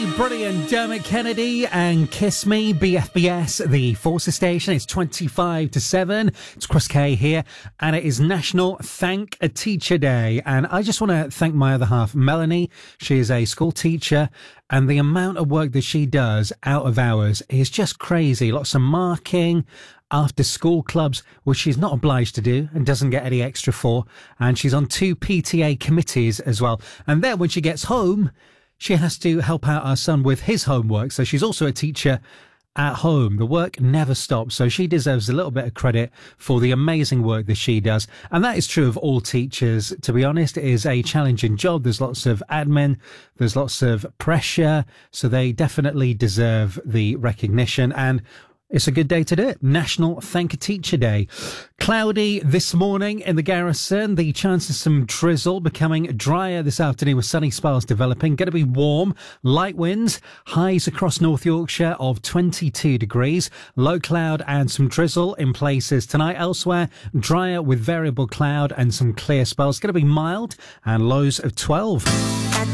Brilliant. Dermot Kennedy and Kiss Me, BFBS, the Forces station. It's 25 to 7. It's Chris K here, and it is National Thank a Teacher Day. And I just want to thank my other half, Melanie. She is a school teacher, and the amount of work that she does out of hours is just crazy. Lots of marking, after school clubs, which she's not obliged to do and doesn't get any extra for. And she's on 2 PTA committees as well. And then when she gets home, she has to help out our son with his homework. So she's also a teacher at home. The work never stops. So she deserves a little bit of credit for the amazing work that she does. And that is true of all teachers. To be honest, it is a challenging job. There's lots of admin. There's lots of pressure. So they definitely deserve the recognition. And it's a good day to do it. National Thank a Teacher Day. Cloudy this morning in the Garrison. The chance of some drizzle, becoming drier this afternoon with sunny spells developing. Going to be warm. Light winds. Highs across North Yorkshire of 22 degrees. Low cloud and some drizzle in places tonight. Elsewhere, drier with variable cloud and some clear spells. Going to be mild and lows of 12.